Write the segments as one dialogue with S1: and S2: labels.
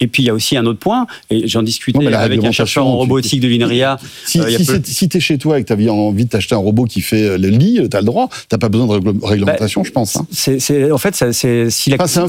S1: Et puis il y a aussi un autre point, et j'en discutais avec un chercheur en robotique de l'INRIA.
S2: Si tu es chez toi et que tu as envie de t'acheter un robot qui fait le lit, tu as le droit. Tu n'as pas besoin de réglementation, je pense. Hein.
S1: En fait, si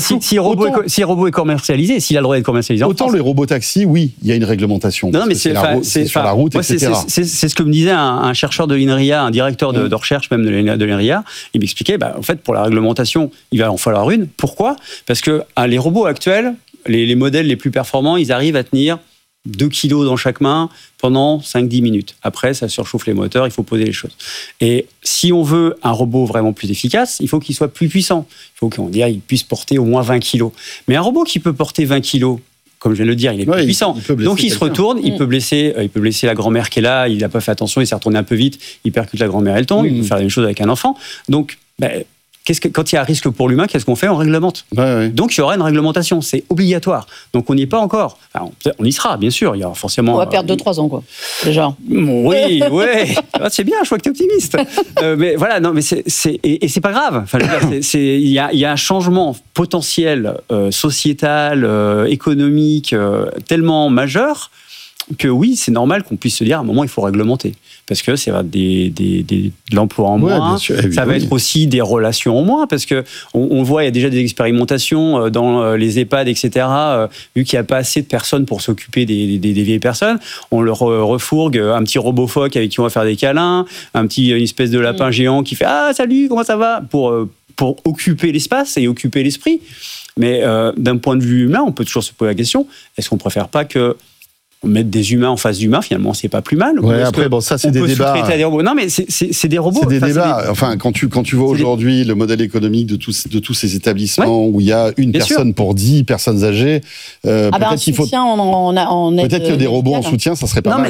S1: le robot est commercialisé, s'il a le droit d'être commercialisé.
S2: Autant les robots taxis, oui, il y a une réglementation.
S1: Non, mais
S2: c'est sur la route, etc.
S1: C'est ce que me disait un chercheur de l'INRIA, un directeur de recherche même de l'INRIA. Il m'expliquait, en fait, pour la réglementation, il va en falloir une. Pourquoi ? Parce que les robots actuels, les modèles les plus performants, ils arrivent à tenir 2 kilos dans chaque main pendant 5-10 minutes. Après, ça surchauffe les moteurs, il faut poser les choses. Et si on veut un robot vraiment plus efficace, il faut qu'il soit plus puissant. Il faut qu'il puisse porter au moins 20 kilos. Mais un robot qui peut porter 20 kilos, comme je viens de le dire, il est plus puissant. Donc il se retourne, il peut blesser la grand-mère qui est là, il n'a pas fait attention, il s'est retourné un peu vite, il percute la grand-mère, elle tombe, il peut faire la même chose avec un enfant. Donc, quand il y a un risque pour l'humain, qu'est-ce qu'on fait ? On réglemente. Donc il y aura une réglementation, c'est obligatoire. Donc on n'y est pas encore. Enfin, on y sera, bien sûr. Il y aura forcément.
S3: On va perdre 2-3 ans, quoi. Déjà.
S1: Oui. C'est bien, je vois que tu es optimiste. Mais voilà, non, mais c'est pas grave. Enfin, il y a un changement potentiel sociétal, économique, tellement majeur que oui, c'est normal qu'on puisse se dire à un moment il faut réglementer. Parce que ça va être de l'emploi en moins, ça va être aussi des relations en moins, parce qu'on voit, il y a déjà des expérimentations dans les EHPAD, etc. Vu qu'il n'y a pas assez de personnes pour s'occuper des vieilles personnes, on leur refourgue un petit robot phoque avec qui on va faire des câlins, une espèce de lapin géant qui fait « Ah, salut, comment ça va ?» pour occuper l'espace et occuper l'esprit. Mais d'un point de vue humain, on peut toujours se poser la question, est-ce qu'on ne préfère pas que mettre des humains en face d'humains, finalement, c'est pas plus mal.
S2: Ouais, après, ça, c'est des débats.
S1: Non, mais c'est des robots.
S2: C'est des débats. Enfin, quand tu vois aujourd'hui le modèle économique de tous ces établissements où il y a une personne pour 10 personnes âgées, peut-être qu'il faut. Peut-être que des robots en soutien, ça serait pas mal.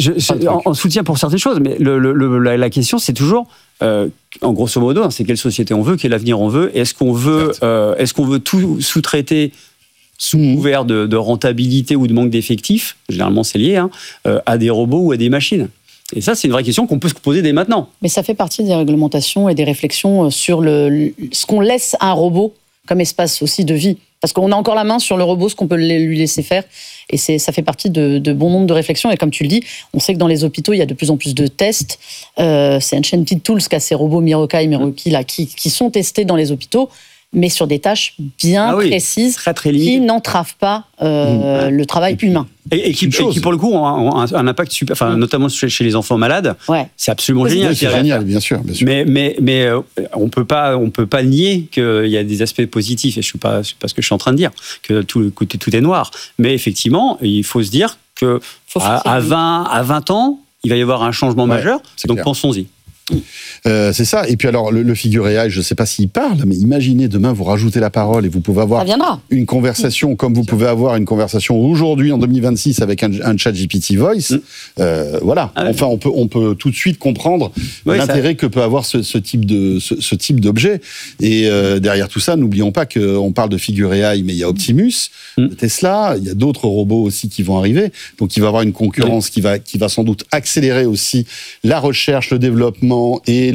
S1: En soutien pour certaines choses, mais la question, c'est toujours. En grosso modo, c'est quelle société on veut, quel avenir on veut. Est-ce qu'on veut tout sous-traiter sous couvert de rentabilité ou de manque d'effectifs, généralement c'est lié, à des robots ou à des machines. Et ça, c'est une vraie question qu'on peut se poser dès maintenant.
S3: Mais ça fait partie des réglementations et des réflexions sur ce qu'on laisse à un robot comme espace aussi de vie. Parce qu'on a encore la main sur le robot, ce qu'on peut lui laisser faire. Et ça fait partie de bon nombre de réflexions. Et comme tu le dis, on sait que dans les hôpitaux, il y a de plus en plus de tests. C'est Enchanted Tools qui a ces robots Miroki là, qui sont testés dans les hôpitaux, mais sur des tâches bien précises, très qui n'entravent pas le travail humain.
S1: Et qui, pour le coup, ont un impact super, notamment chez les enfants malades. C'est absolument génial.
S2: C'est génial, bien sûr.
S1: Mais on peut pas nier qu'il y a des aspects positifs. Et je suis pas ce que je suis en train de dire, que tout est noir. Mais effectivement, il faut se dire que à 20 ans, il va y avoir un changement majeur. Donc clair. Pensons-y.
S2: C'est ça. Et puis alors, le Figure AI, je ne sais pas s'il parle, mais imaginez demain, vous rajoutez la parole et vous pouvez avoir une conversation comme vous pouvez avoir une conversation aujourd'hui, en 2026, avec un chat GPT Voice. Voilà. Enfin, on peut tout de suite comprendre l'intérêt que peut avoir ce type d'objet. Et derrière tout ça, n'oublions pas qu'on parle de Figure AI, mais il y a Optimus, Tesla, il y a d'autres robots aussi qui vont arriver. Donc, il va y avoir une concurrence qui va sans doute accélérer aussi la recherche, le développement et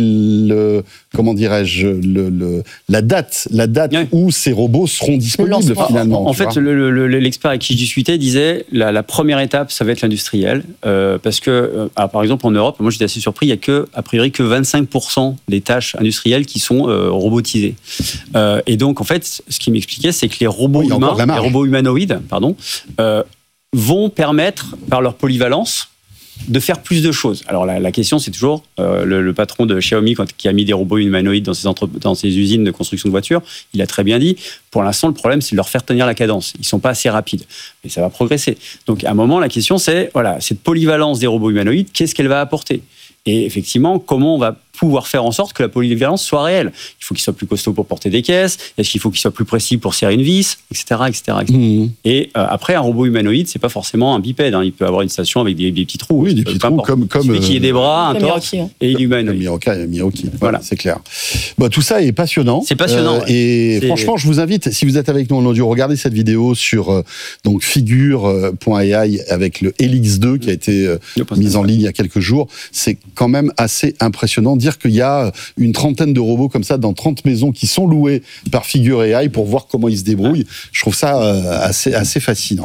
S2: la date où ces robots seront disponibles finalement.
S1: En fait, l'expert avec qui je discutais disait la première étape, ça va être l'industriel, parce que, par exemple, en Europe, moi j'étais assez surpris, il y a a priori que 25% des tâches industrielles qui sont robotisées. Et donc, en fait, ce qu'il m'expliquait, c'est que les robots humanoïdes, vont permettre, par leur polyvalence, de faire plus de choses. Alors la question, c'est toujours le patron de Xiaomi qui a mis des robots humanoïdes dans ses usines de construction de voitures, il a très bien dit, pour l'instant le problème c'est de leur faire tenir la cadence, ils sont pas assez rapides, mais ça va progresser. Donc à un moment la question c'est, cette polyvalence des robots humanoïdes, qu'est-ce qu'elle va apporter ? Et effectivement, comment on va pouvoir faire en sorte que la polyvalence soit réelle ? Il faut qu'il soit plus costaud pour porter des caisses. Est-ce qu'il faut qu'il soit plus précis pour serrer une vis, etc. Et après, un robot humanoïde, c'est pas forcément un bipède. Il peut avoir une station avec des petits trous.
S2: Oui, des petits trous comme
S1: qui ait des bras, un torse et il est humanoïde.
S2: Miroki. Voilà, c'est clair. Tout ça est passionnant.
S1: C'est passionnant.
S2: Franchement, je vous invite, si vous êtes avec nous en audio, regardez cette vidéo sur figure.ai avec le Helix 2 qui a été mise en ligne il y a quelques jours. C'est quand même assez impressionnant. Dire qu'il y a une trentaine de robots comme ça dans 30 maisons qui sont loués par Figure AI pour voir comment ils se débrouillent. Je trouve ça assez fascinant.